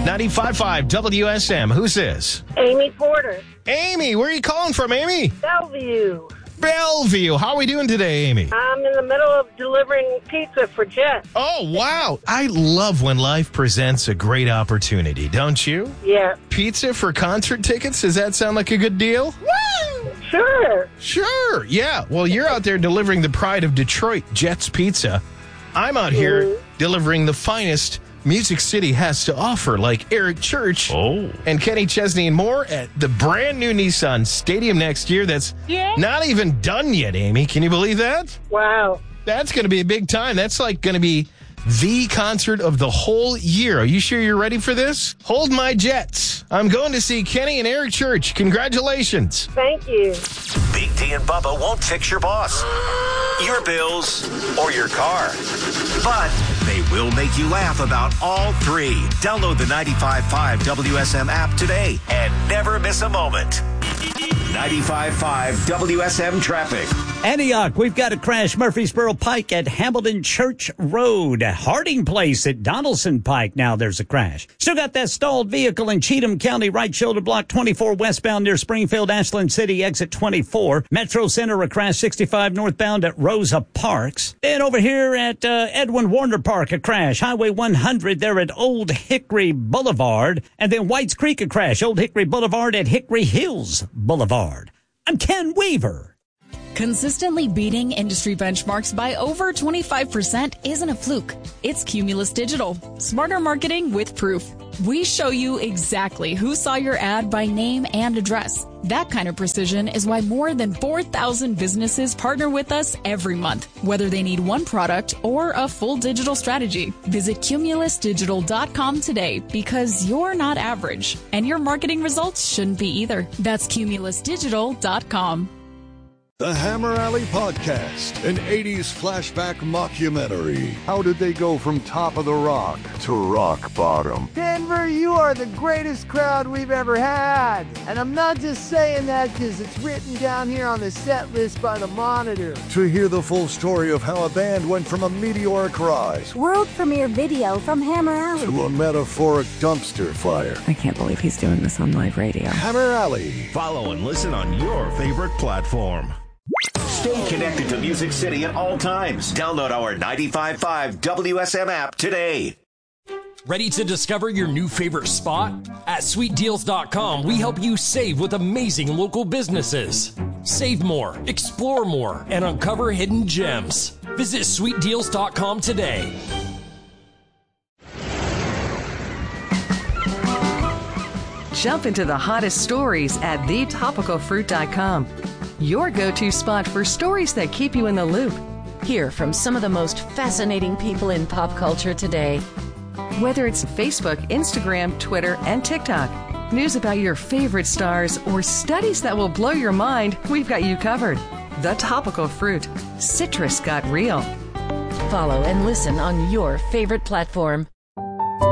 95.5 WSM. Who's this? Amy Porter. Amy, where are you calling from, Amy? Bellevue. Bellevue. How are we doing today, Amy? I'm in the middle of delivering pizza for Jet. Oh, wow. I love when life presents a great opportunity, don't you? Yeah. Pizza for concert tickets? Does that sound like a good deal? Woo! Sure. Sure. Yeah. Well, you're out there delivering the pride of Detroit, Jet's Pizza. I'm out here delivering the finest Music City has to offer, like Eric Church and Kenny Chesney and more at the brand new Nissan Stadium next year. That's not even done yet, Amy. Can you believe that? Wow. That's going to be a big time. That's like going to be the concert of the whole year. Are you sure you're ready for this? Hold my jets. I'm going to see Kenny and Eric Church. Congratulations. Thank you. Big D and Bubba won't fix your boss, your bills, or your car. But they will make you laugh about all three. Download the 95.5 WSM app today and never miss a moment. 95.5 WSM traffic. Antioch, we've got a crash. Murfreesboro Pike at Hamilton Church Road. Harding Place at Donaldson Pike. Now there's a crash. Still got that stalled vehicle in Cheatham County, right shoulder block 24 westbound near Springfield, Ashland City, exit 24. Metro Center, a crash 65 northbound at Rosa Parks. Then over here at Edwin Warner Park, a crash. Highway 100 there at Old Hickory Boulevard. And then Whites Creek, a crash. Old Hickory Boulevard at Hickory Hills Boulevard. I'm Ken Weaver. Consistently beating industry benchmarks by over 25% isn't a fluke. It's Cumulus Digital. Smarter marketing with proof. We show you exactly who saw your ad by name and address. That kind of precision is why more than 4,000 businesses partner with us every month, whether they need one product or a full digital strategy. Visit cumulusdigital.com today because you're not average, and your marketing results shouldn't be either. That's cumulusdigital.com. The Hammer Alley Podcast, an 80s flashback mockumentary. How did they go from top of the rock to rock bottom? Denver, you are the greatest crowd we've ever had. And I'm not just saying that because it's written down here on the set list by the Monitor. To hear the full story of how a band went from a meteoric rise, world premiere video from Hammer Alley, to a metaphoric dumpster fire. I can't believe he's doing this on live radio. Hammer Alley. Follow and listen on your favorite platform. Stay connected to Music City at all times. Download our 95.5 WSM app today. Ready to discover your new favorite spot? At sweetdeals.com, we help you save with amazing local businesses. Save more, explore more, and uncover hidden gems. Visit sweetdeals.com today. Jump into the hottest stories at thetopicalfruit.com. Your go-to spot for stories that keep you in the loop. Hear from some of the most fascinating people in pop culture today. Whether it's Facebook, Instagram, Twitter, and TikTok, news about your favorite stars, or studies that will blow your mind, we've got you covered. The Topical Fruit. Citrus got real. Follow and listen on your favorite platform.